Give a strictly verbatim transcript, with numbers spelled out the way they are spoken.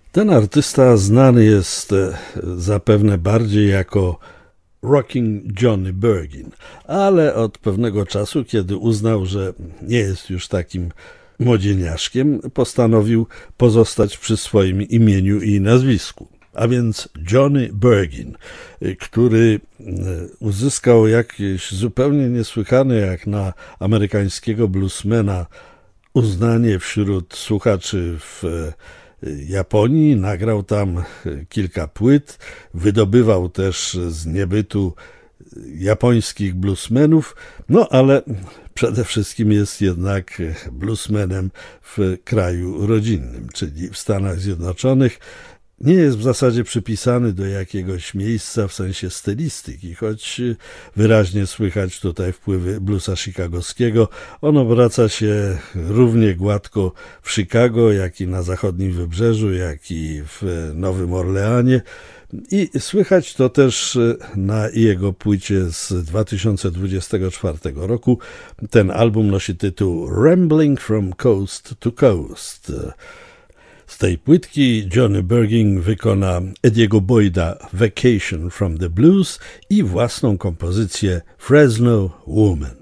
Ten artysta znany jest zapewne bardziej jako Rocking Johnny Burgin, ale od pewnego czasu, kiedy uznał, że nie jest już takim młodzieniaszkiem, postanowił pozostać przy swoim imieniu i nazwisku. A więc Johnny Burgin, który uzyskał jakieś zupełnie niesłychane jak na amerykańskiego bluesmana uznanie wśród słuchaczy w Japonii, nagrał tam kilka płyt, wydobywał też z niebytu japońskich bluesmenów, no ale przede wszystkim jest jednak bluesmenem w kraju rodzinnym, czyli w Stanach Zjednoczonych. Nie jest w zasadzie przypisany do jakiegoś miejsca w sensie stylistyki, choć wyraźnie słychać tutaj wpływy bluesa chicagowskiego. On obraca się równie gładko w Chicago, jak i na zachodnim wybrzeżu, jak i w Nowym Orleanie. I słychać to też na jego płycie z dwa tysiące dwudziestego czwartego roku. Ten album nosi tytuł Rambling from Coast to Coast. Z tej płytki Johnny Burgin wykona Ediego Boyda Vacation from the Blues i własną kompozycję Fresno Woman.